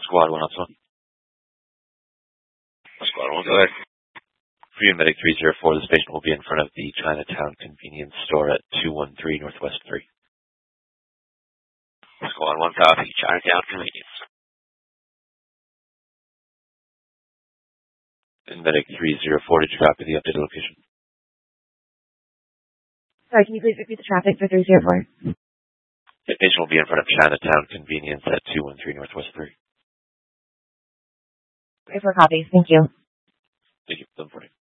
Squad 1 Optima. Squad 1, go ahead. Freedom Medic 304, this patient will be in front of the Chinatown Convenience Store at 213 Northwest 3. Squad 1, copy. Chinatown Convenience. And Medic 304, did you copy the updated location? Sorry, can you please repeat the traffic for 304? The patient will be in front of Chinatown Convenience at 213 Northwest 3. 304 copies. Thank you. Thank you. 740.